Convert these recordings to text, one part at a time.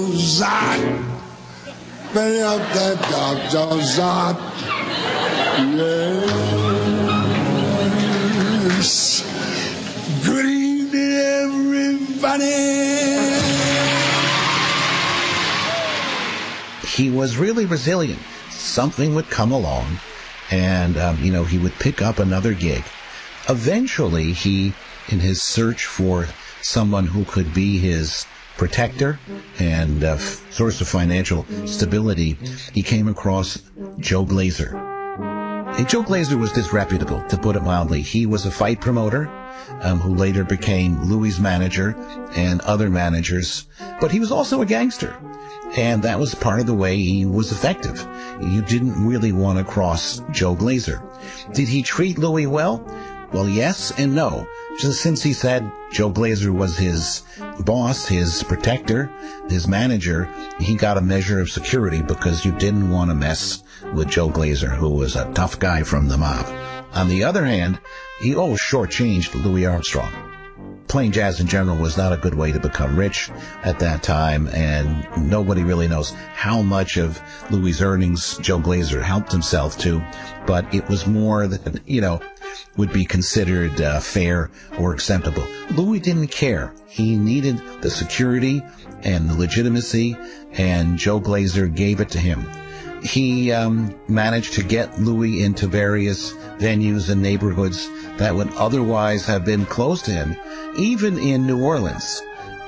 Zot. Bring up that Dr. Zot. Yes. Good evening, everybody. He was really resilient. Something would come along, and, he would pick up another gig. Eventually, he, in his search for someone who could be his protector and source of financial stability, he came across Joe Glazer. And Joe Glazer was disreputable, to put it mildly. He was a fight promoter who later became Louis' manager and other managers, but he was also a gangster. And that was part of the way he was effective. You didn't really want to cross Joe Glazer. Did he treat Louis well? Well, yes and no. Just since he said Joe Glazer was his boss, his protector, his manager, he got a measure of security because you didn't want to mess with Joe Glazer, who was a tough guy from the mob. On the other hand, he shortchanged Louis Armstrong. Playing jazz in general was not a good way to become rich at that time, and nobody really knows how much of Louis' earnings Joe Glazer helped himself to, but it was more than, would be considered fair or acceptable. Louis didn't care. He needed the security and the legitimacy, and Joe Glazer gave it to him. He managed to get Louis into various venues and neighborhoods that would otherwise have been closed to him, even in New Orleans.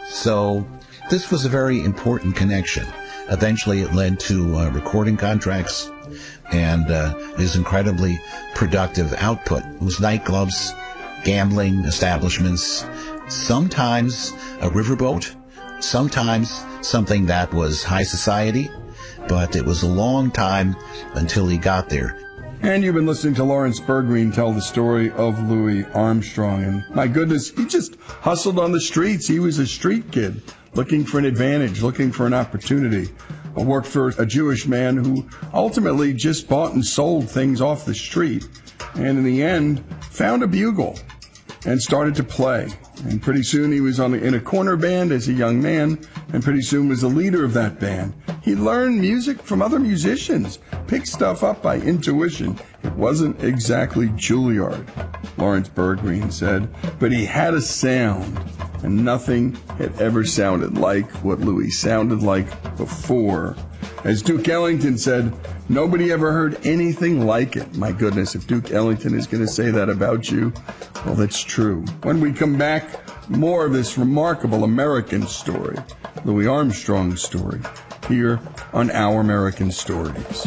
So this was a very important connection. Eventually it led to recording contracts and his incredibly productive output. It was nightclubs, gambling establishments, sometimes a riverboat, sometimes something that was high society, but it was a long time until he got there. And you've been listening to Lawrence Bergreen tell the story of Louis Armstrong. And my goodness, he just hustled on the streets. He was a street kid looking for an advantage, looking for an opportunity. I worked for a Jewish man who ultimately just bought and sold things off the street. And in the end, found a bugle and started to play. And pretty soon he was in a corner band as a young man, and pretty soon was the leader of that band. He learned music from other musicians, picked stuff up by intuition. It wasn't exactly Juilliard, Lawrence Bergreen said, but he had a sound, and nothing had ever sounded like what Louis sounded like before. As Duke Ellington said, nobody ever heard anything like it. My goodness, if Duke Ellington is going to say that about you, well, that's true. When we come back, more of this remarkable American story, Louis Armstrong's story, here on Our American Stories.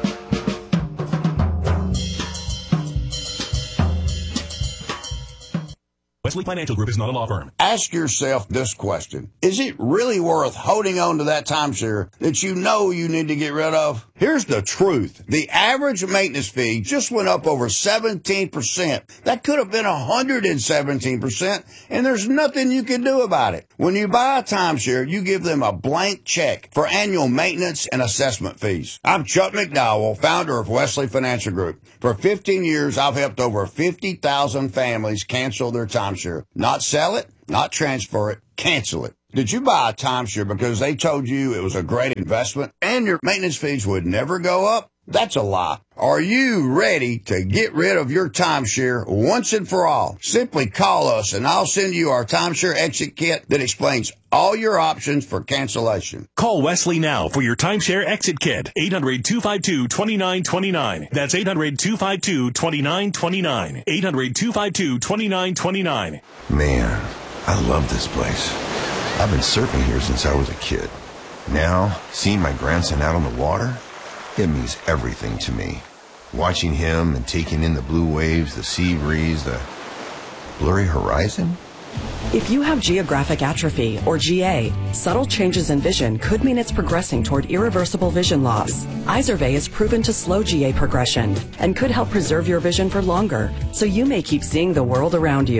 Wesley Financial Group is not a law firm. Ask yourself this question. Is it really worth holding on to that timeshare that you know you need to get rid of? Here's the truth. The average maintenance fee just went up over 17%. That could have been 117%, and there's nothing you can do about it. When you buy a timeshare, you give them a blank check for annual maintenance and assessment fees. I'm Chuck McDowell, founder of Wesley Financial Group. For 15 years, I've helped over 50,000 families cancel their timeshare. Not sell it, not transfer it, cancel it. Did you buy a timeshare because they told you it was a great investment and your maintenance fees would never go up? That's a lie. Are you ready to get rid of your timeshare once and for all? Simply call us and I'll send you our timeshare exit kit that explains all your options for cancellation. Call Wesley now for your timeshare exit kit. 800-252-2929. That's 800-252-2929. 800-252-2929. Man, I love this place. I've been surfing here since I was a kid. Now, seeing my grandson out on the water, it means everything to me. Watching him and taking in the blue waves, the sea breeze, the blurry horizon. If you have geographic atrophy, or GA, subtle changes in vision could mean it's progressing toward irreversible vision loss. Izervay is proven to slow GA progression and could help preserve your vision for longer, so you may keep seeing the world around you.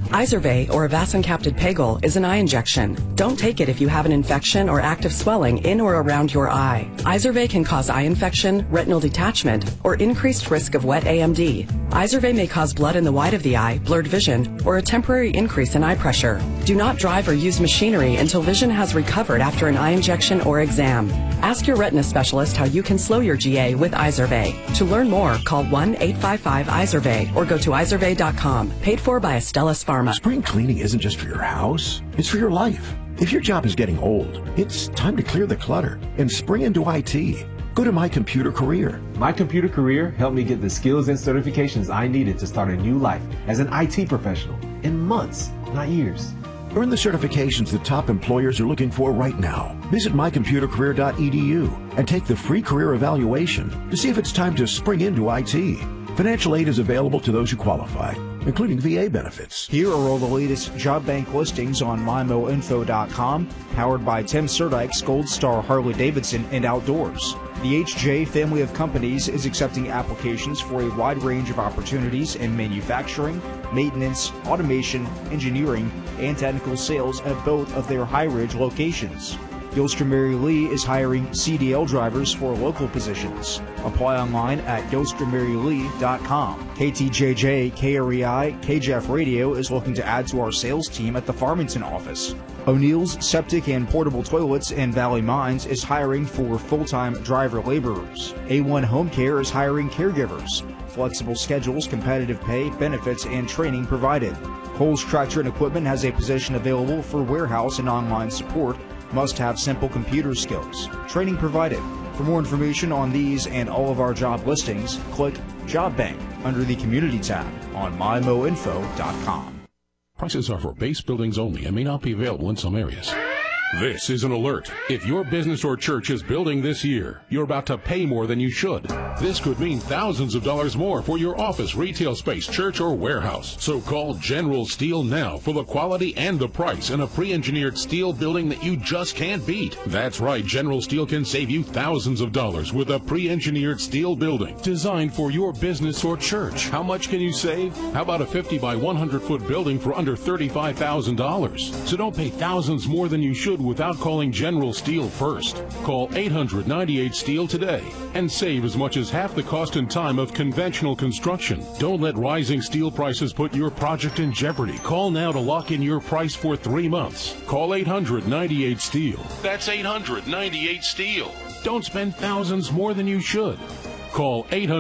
Izervay, or avacincaptad pegol, is an eye injection. Don't take it if you have an infection or active swelling in or around your eye. Izervay can cause eye infection, retinal detachment, or increased risk of wet AMD. Izervay may cause blood in the white of the eye, blurred vision, or a temporary increase in eye pressure. Do not drive or use machinery until vision has recovered after an eye injection or exam. Ask your retina specialist how you can slow your GA with Izervay. To learn more, call 1-855-IZERVAY or go to izervay.com. Paid for by Astellas Pharma. Spring cleaning isn't just for your house, it's for your life. If your job is getting old, it's time to clear the clutter and spring into IT. Go to My Computer Career. My Computer Career helped me get the skills and certifications I needed to start a new life as an IT professional in months, not years. Earn the certifications the top employers are looking for right now. Visit mycomputercareer.edu and take the free career evaluation to see if it's time to spring into IT. Financial aid is available to those who qualify, including VA benefits. Here are all the latest job bank listings on mymoinfo.com, powered by Tim Serdyk's Gold Star Harley-Davidson and Outdoors. The HJ family of companies is accepting applications for a wide range of opportunities in manufacturing, maintenance, automation, engineering, and technical sales at both of their High Ridge locations. Gilstrom Mary Lee is hiring CDL drivers for local positions. Apply online at gilstrommarylee.com. KTJJ, KREI, KJF Radio is looking to add to our sales team at the Farmington office. O'Neill's Septic and Portable Toilets in Valley Mines is hiring for full-time driver laborers. A1 Home Care is hiring caregivers. Flexible schedules, competitive pay, benefits, and training provided. Kohl's Tractor and Equipment has a position available for warehouse and online support. Must have simple computer skills. Training provided. For more information on these and all of our job listings, click Job Bank under the Community tab on mymoinfo.com. Prices are for base buildings only and may not be available in some areas. This is an alert. If your business or church is building this year, you're about to pay more than you should. This could mean thousands of dollars more for your office, retail space, church, or warehouse. So call General Steel now for the quality and the price in a pre-engineered steel building that you just can't beat. That's right, General Steel can save you thousands of dollars with a pre-engineered steel building designed for your business or church. How much can you save? How about a 50 by 100 foot building for under $35,000? So don't pay thousands more than you should without calling General Steel first. Call 800-98-STEEL today and save as much as half the cost and time of conventional construction. Don't let rising steel prices put your project in jeopardy. Call now to lock in your price for 3 months. Call 800-98-STEEL. That's 800-98-STEEL. Don't spend thousands more than you should. Call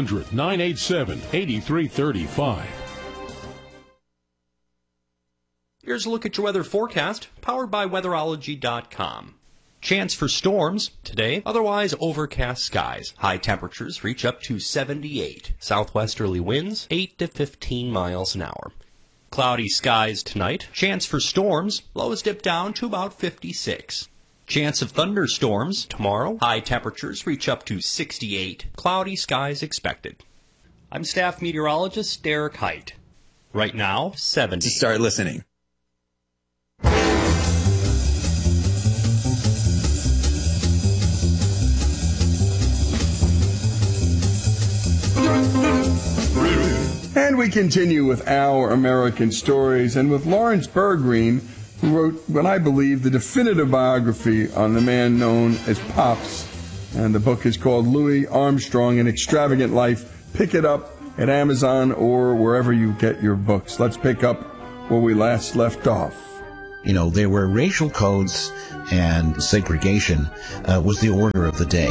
800-987-8335. Here's a look at your weather forecast, powered by weatherology.com. Chance for storms today, otherwise overcast skies. High temperatures reach up to 78. Southwesterly winds 8 to 15 miles an hour. Cloudy skies tonight. Chance for storms, lows dip down to about 56. Chance of thunderstorms tomorrow. High temperatures reach up to 68. Cloudy skies expected. I'm staff meteorologist Derek Height. Right now, 70. To start listening. And we continue with Our American Stories and with Lawrence Bergreen, who wrote what I believe the definitive biography on the man known as Pops. And the book is called Louis Armstrong, An Extravagant Life. Pick it up at Amazon or wherever you get your books. Let's pick up where we last left off. You know, there were racial codes, and segregation was the order of the day.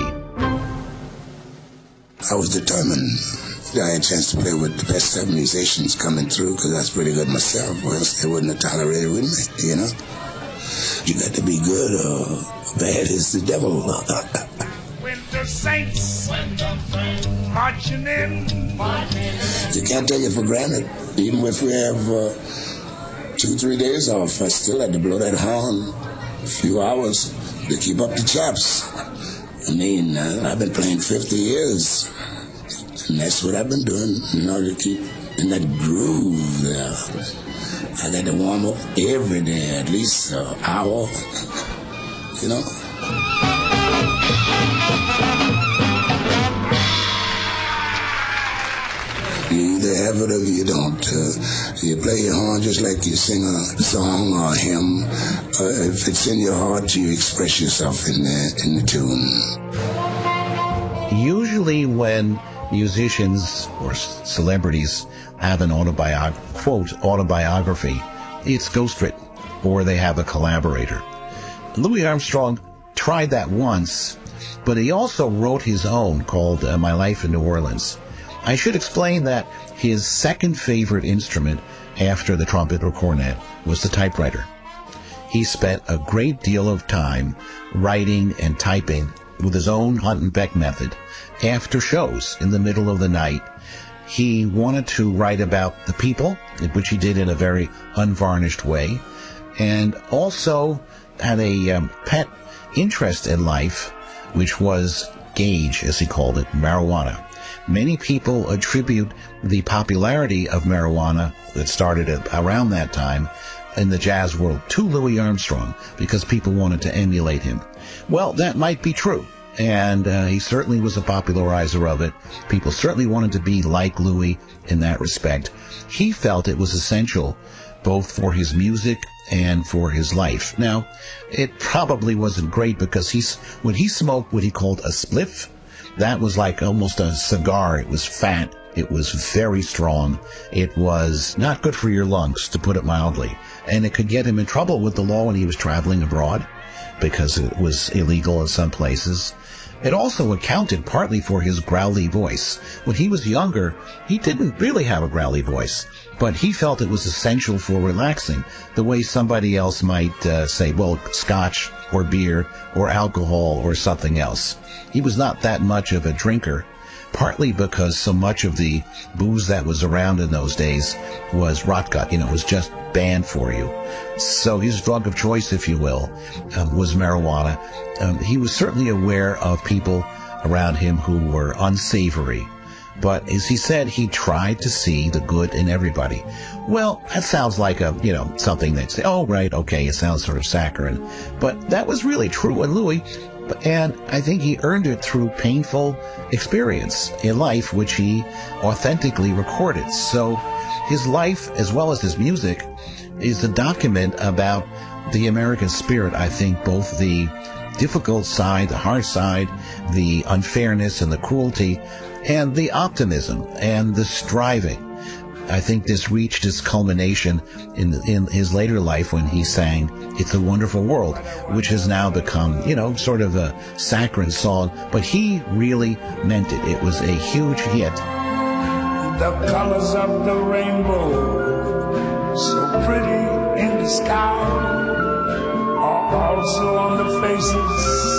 I was determined. I had a chance to play with the best 7 musicians coming through, because that's pretty good myself, or else they wouldn't have tolerated with me, you know? You got to be good or bad is the devil. When the saints marching in. You can't take it for granted. Even if we have 2-3 days off, I still had to blow that horn a few hours to keep up the chops. I mean, I've been playing 50 years. And that's what I've been doing in order to keep in that groove there. I got to warm up every day, at least an hour, you know. You either have it or you don't. You play your horn just like you sing a song or a hymn. If it's in your heart, you express yourself in the tune. Usually when musicians or celebrities have an quote, autobiography, it's ghostwritten, or they have a collaborator. Louis Armstrong tried that once, but he also wrote his own called My Life in New Orleans. I should explain that his second favorite instrument after the trumpet or cornet was the typewriter. He spent a great deal of time writing and typing with his own Hunt and Beck method after shows in the middle of the night. He wanted to write about the people, which he did in a very unvarnished way, and also had a pet interest in life, which was gauge, as he called it, marijuana. Many people attribute the popularity of marijuana that started around that time in the jazz world to Louis Armstrong, because people wanted to emulate him. Well, that might be true, and he certainly was a popularizer of it. People certainly wanted to be like Louis in that respect. He felt it was essential both for his music and for his life. Now, it probably wasn't great, because when he smoked what he called a spliff, that was like almost a cigar. It was fat. It was very strong. It was not good for your lungs, to put it mildly. And it could get him in trouble with the law when he was traveling abroad, because it was illegal in some places. It also accounted partly for his growly voice. When he was younger, he didn't really have a growly voice, but he felt it was essential for relaxing, the way somebody else might say, well, scotch or beer or alcohol or something else. He was not that much of a drinker, partly because so much of the booze that was around in those days was rot gut. It was just banned for you. So his drug of choice, if you will, was marijuana. He was certainly aware of people around him who were unsavory. But as he said, he tried to see the good in everybody. Well, that sounds like something they'd say, oh, right, okay, it sounds sort of saccharine. But that was really true in Louis. And I think he earned it through painful experience in life, which he authentically recorded. So his life, as well as his music, is a document about the American spirit. I think both the difficult side, the hard side, the unfairness and the cruelty, and the optimism and the striving. I think this reached its culmination in his later life when he sang It's a Wonderful World, which has now become, sort of a saccharine song, but he really meant it. It was a huge hit. The colors of the rainbow, so pretty in the sky, are also on the faces